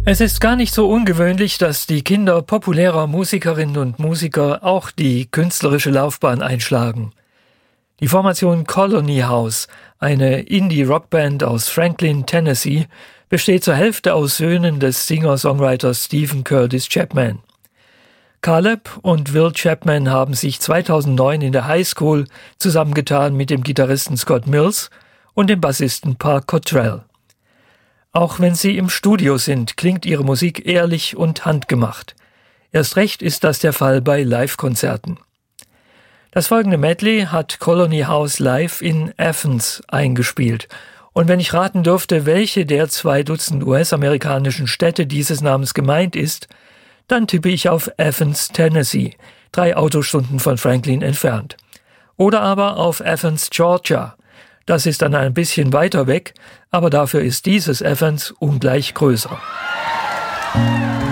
Es ist gar nicht so ungewöhnlich, dass die Kinder populärer Musikerinnen und Musiker auch die künstlerische Laufbahn einschlagen. Die Formation Colony House, eine Indie-Rockband aus Franklin, Tennessee, besteht zur Hälfte aus Söhnen des Singer-Songwriters Stephen Curtis Chapman. Caleb und Will Chapman haben sich 2009 in der Highschool zusammengetan mit dem Gitarristen Scott Mills und dem Bassisten Park Cottrell. Auch wenn sie im Studio sind, klingt ihre Musik ehrlich und handgemacht. Erst recht ist das der Fall bei Live-Konzerten. Das folgende Medley hat Colony House live in Athens eingespielt. Und wenn ich raten dürfte, welche der 2 Dutzend US-amerikanischen Städte dieses Namens gemeint ist, dann tippe ich auf Athens, Tennessee, 3 Autostunden von Franklin entfernt. Oder aber auf Athens, Georgia. Das ist dann ein bisschen weiter weg, aber dafür ist dieses Athens ungleich größer.